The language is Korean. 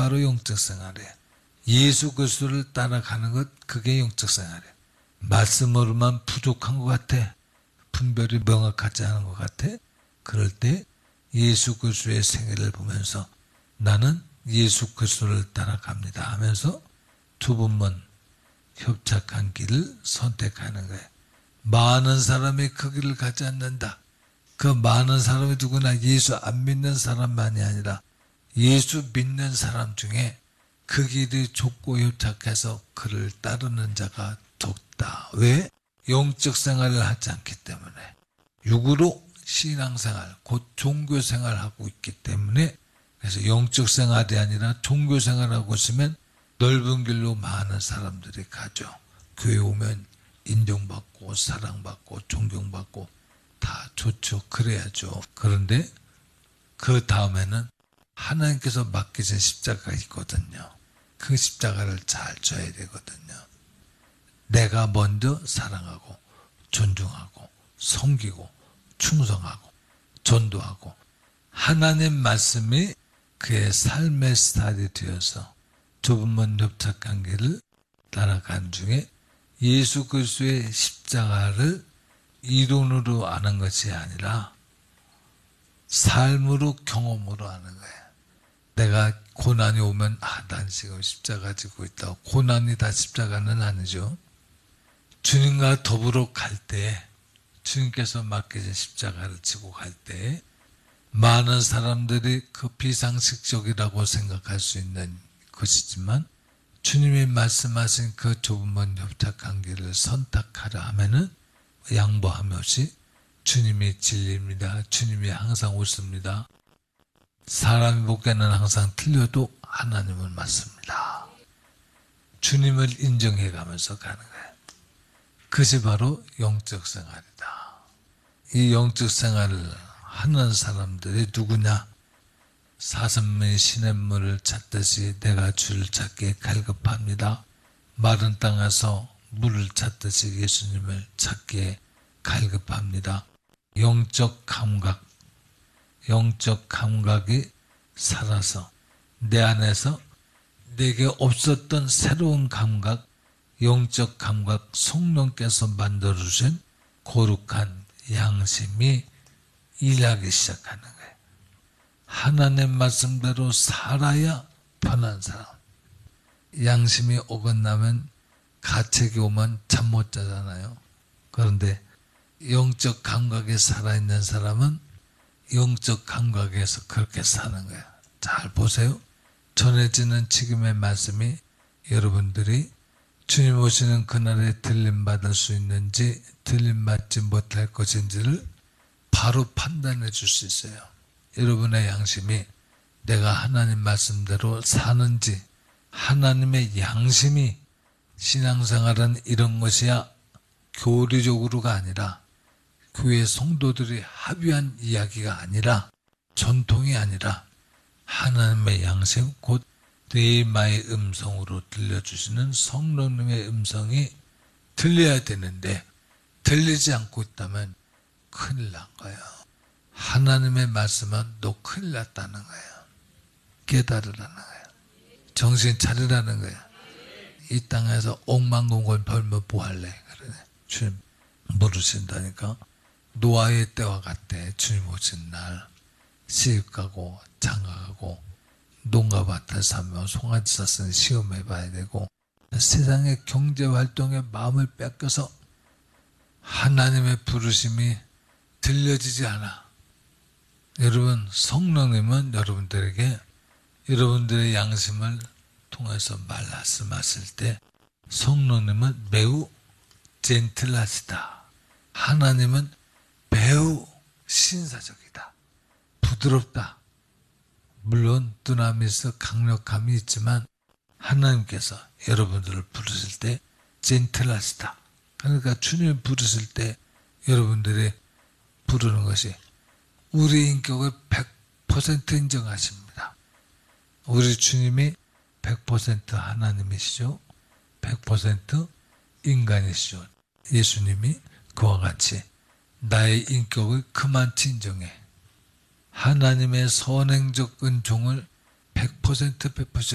바로 영적 생활이에요. 예수 그리스도를 따라가는 것, 그게 영적 생활이에요. 말씀으로만 부족한 것 같아. 분별이 명확하지 않은 것 같아. 그럴 때 예수 그리스도의 생애를 보면서 나는 예수 그리스도를 따라갑니다 하면서 두 번만 협착한 길을 선택하는 거예요. 많은 사람이 그 길을 가지 않는다. 그 많은 사람이 누구나 예수 안 믿는 사람만이 아니라 예수 믿는 사람 중에 그 길이 좁고 협착해서 그를 따르는 자가 적다. 왜? 영적 생활을 하지 않기 때문에. 육으로 신앙생활, 곧 종교생활을 하고 있기 때문에. 그래서 영적 생활이 아니라 종교생활하고 있으면 넓은 길로 많은 사람들이 가죠. 교회 오면 인정받고 사랑받고 존경받고 다 좋죠. 그래야죠. 그런데 그 다음에는 하나님께서 맡기신 십자가가 있거든요. 그 십자가를 잘 져야 되거든요. 내가 먼저 사랑하고 존중하고 섬기고 충성하고 전도하고 하나님 말씀이 그의 삶의 스타일이 되어서 좁은 문 협착한 길을 따라간 중에 예수 그리스도의 십자가를 이론으로 아는 것이 아니라 삶으로 경험으로 아는 거예요. 내가 고난이 오면 난 지금 십자가 지고 있다. 고난이 다 십자가는 아니죠. 주님과 더불어 갈 때 주님께서 맡기신 십자가를 지고 갈 때 많은 사람들이 그 비상식적이라고 생각할 수 있는 것이지만 주님이 말씀하신 그 좁은 문 협착한 길을 선택하라 하면은 양보함 없이 주님이 진리입니다. 주님이 항상 옳습니다. 사람이 보기에는 항상 틀려도 하나님은 맞습니다. 주님을 인정해 가면서 가는 거예요. 그것이 바로 영적 생활이다. 이 영적 생활을 하는 사람들이 누구냐? 사슴이 시냇물을 찾듯이 내가 주를 찾기에 갈급합니다. 마른 땅에서 물을 찾듯이 예수님을 찾기에 갈급합니다. 영적 감각이 살아서 내 안에서 내게 없었던 새로운 감각, 영적 감각, 성령께서 만들어주신 거룩한 양심이 일하기 시작하는 거예요. 하나님 말씀대로 살아야 편한 사람. 양심이 어긋나면 가책이 오면 잠 못 자잖아요. 그런데 영적 감각이 살아있는 사람은 영적 감각에서 그렇게 사는 거예요. 잘 보세요. 전해지는 지금의 말씀이 여러분들이 주님 오시는 그날에 들림받을 수 있는지 들림받지 못할 것인지를 바로 판단해 줄 수 있어요. 여러분의 양심이 내가 하나님 말씀대로 사는지, 하나님의 양심이 신앙생활은 이런 것이야 교리적으로가 아니라 교회 성도들이 합의한 이야기가 아니라 전통이 아니라 하나님의 양심 곧 뇌마의 음성으로 들려주시는 성령님의 음성이 들려야 되는데 들리지 않고 있다면 큰일 난 거예요. 하나님의 말씀은 너 큰일 났다는 거예요. 깨달으라는 거예요. 정신 차리라는 거예요. 이 땅에서 억만공을 벌면 뭐할래? 그러네. 주님 물으신다니까. 노아의 때와 같대. 주님 오신 날 시집 가고 장가가고 농가밭을 사며 송아지 샀으니 시험해봐야 되고 세상의 경제활동에 마음을 뺏겨서 하나님의 부르심이 들려지지 않아. 여러분, 성령님은 여러분들에게 여러분들의 양심을 통해서 말씀하실 때 성령님은 매우 젠틀하시다. 하나님은 매우 신사적이다. 부드럽다. 물론 두나미스 강력함이 있지만 하나님께서 여러분들을 부르실 때 젠틀하시다. 그러니까 주님 부르실 때 여러분들이 부르는 것이 우리 인격을 100% 인정하십니다. 우리 주님이 100% 하나님이시죠. 100% 인간이시죠. 예수님이 그와 같이 나의 인격을 그만치 인정해. 하나님의 선행적 은총을 100% 베푸셔.